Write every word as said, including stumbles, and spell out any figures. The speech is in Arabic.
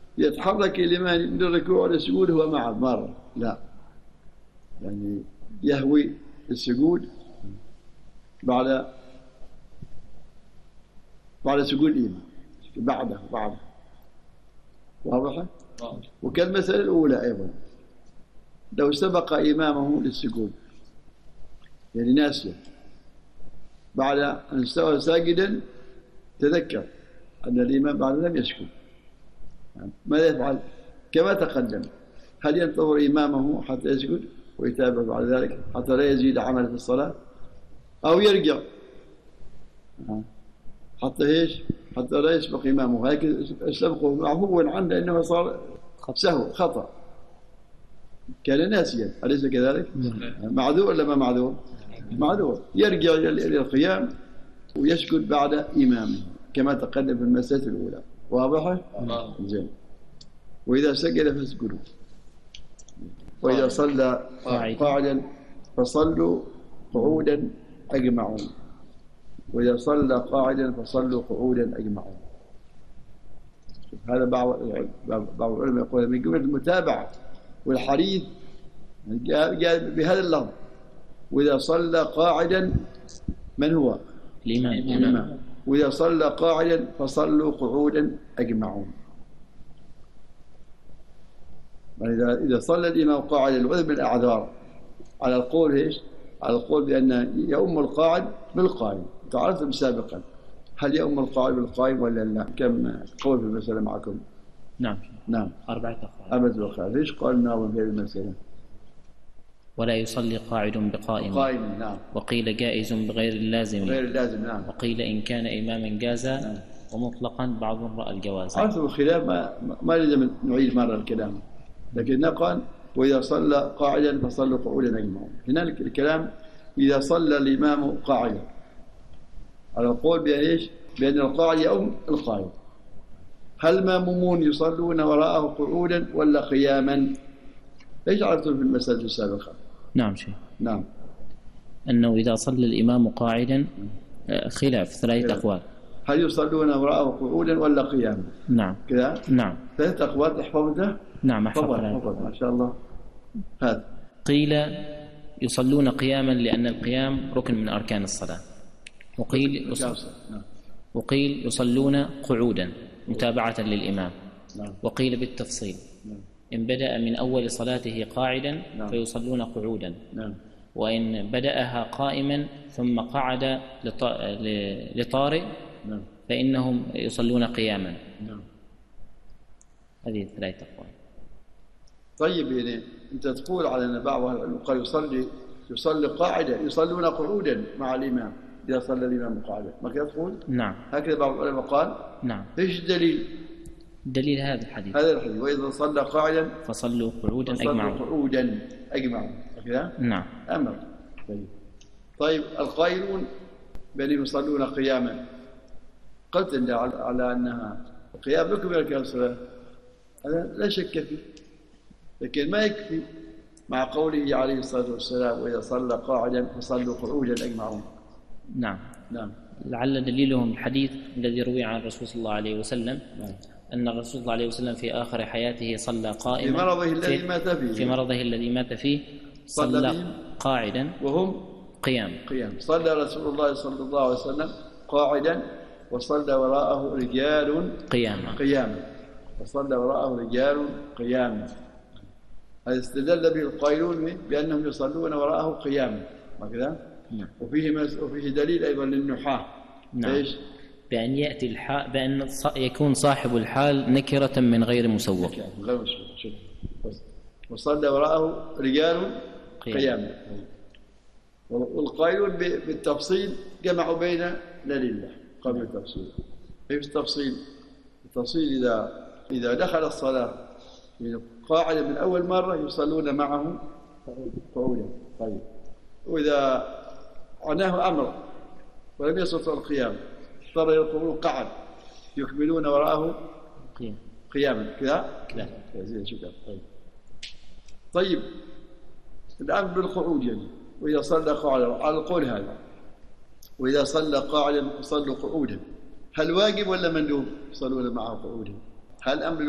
يتحرك الإمام من الركوع والسجود هو معه مرة، لا، يعني يهوي السجود بعد بعد سجود الإمام، بعده بعده واضح؟ وكالمسألة الأولى أيضا، لو سبق إمامه للسجود يعني ناسيا، بعد أن استوى ساجدا تذكر أن الإمام بعد لم يسجد، ماذا يفعل؟ كما تقدم، هل ينتظر إمامه حتى يسجد ويتابع بعد ذلك حتى لا يزيد عمل في الصلاة، أو يرجع حتى إيش؟ حتى لا يسبق إمامه، هكذا سبقه معفو عنه لأنه صار سهو خطأ، كان ناسيا أليس كذلك؟ معذور ولا ما معذور؟ معذور، يرجع إلى القيام ويسجد بعد إمامه كما تقدم في المسألة الأولى، واضحة؟ زين. وإذا سجد فاسجدوا، وإذا صلى قاعدا فصلوا قعودا أجمعون، وإذا صلى قاعدا فصلوا قعودا أجمعون. هذا بعض بعض العلماء يقول من جملة المتابعة والحديث جاء بهذا اللفظ، وإذا صلى قاعدا من هو؟ الإمام. الإمام. وإذا صلى قاعدا فصلوا قعودا أجمعون. إذا إذا صلى الإمام قاعدا لعذر من الأعذار، على القول إيش؟ على القول بأن يؤم القاعد بالقائم، تعرفتم سابقا، هل يؤم القاعد بالقائم ولا لا؟ كم قول في المسألة معكم؟ نعم نعم أربعة أقوال. أربعة أقوال. ليش قالنا في المسألة؟ ولا يصلي قاعد بقائم. قائم نعم. وقيل جائز بغير اللازم. غير اللازم نعم. وقيل إن كان إماما جازا نعم. ومطلقا بعض رأى الجواز. عرفتم الخلاف، ما ما لازم نعيد مرة الكلام، لكن نقل وإذا صلى قاعدا فصلوا قعودا أجمعون. هنا الكلام إذا صلى الإمام قاعدا، على القول بأن إيش؟ بأن القاعد يؤم القائم. هل المامومون يصلون وراءه قعودا ولا قياما؟ ايش عرفتم في المسألة السابقة؟ نعم شيخ. نعم. أنه إذا صلى الإمام قاعدا خلاف ثلاثة أقوال، هل يصلون وراءه قعودا ولا قياما؟ نعم كذا؟ نعم. ثلاثة أقوال تحفظها؟ نعم أحفظها. ما شاء الله. هذا قيل يصلون قياما لأن القيام ركن من أركان الصلاة، وقيل يصل... وقيل يصلون قعودا متابعة للإمام. نعم. وقيل بالتفصيل نعم. إن بدأ من أول صلاته قاعدا نعم. فيصلون قعودا. نعم. وإن بدأها قائما ثم قعد لطارئ نعم. فإنهم يصلون قياما. نعم. هذه ثلاثة أقوال. طيب يعني أنت تقول على أن بعض العلماء قال يصلي يصلي قاعدا، يصلون قعودا مع الإمام إذا صلى الإمام قاعدا، ما كذا تقول؟ نعم. هكذا بعض العلماء قال. نعم. إيش الدليل؟ دليل هذا الحديث. هذا الحديث وإذا صلى قاعدا فصلوا قعودا أجمعون. قعودا أجمعون كذا؟ نعم. أمر. طيب. طيب القائلون بأنهم يصلون قياما، قلت على أنها قيام ركن من أركان الصلاة، هذا لا شك فيه، لكن ما يكفي مع قوله عليه الصلاة والسلام وإذا صلى قاعدا فصلوا قعودا أجمعون. نعم. نعم. لعل دليلهم الحديث الذي روي عن الرسول صلى الله عليه وسلم. نعم. أن الرسول صلى الله عليه وسلم في آخر حياته صلى قائما في مرضه الذي مات فيه في مرضه الذي مات فيه صلى قاعدا وهم قيام قيام صلى رسول الله صلى الله عليه وسلم قاعدا وصلى وراءه رجال قياما قياما وصلى وراءه رجال قياما. هذا استدل به القائلون بأنهم يصلون وراءه قياما هكذا. نعم. وفيه مس... وفيه دليل أيضا للنحاة. نعم. ايش؟ بأن يأتي الحال بأن يكون صاحب الحال نكرة من غير مسوق. غير مسوق. شوف. وصلى وراءه رجال قياما. والقائلون بالتفصيل جمعوا بين دليل قبل التفصيل. ايش التفصيل؟ التفصيل إذا إذا دخل الصلاة قاعدة من أول مرة يصلون معه قعودا. طيب. وإذا عناه أمر ولم يستطع القيام اضطر يقولون قعد يكملون وراءه قيام قياما كذا كذا زين شكرا. طيب. طيب الآن بالقعود يعني وإذا صلى قاعدا على القول هذا وإذا صلى قاعدا صلوا قعودا، هل واجب ولا مندوب يصلون معه قعودا؟ هل أمر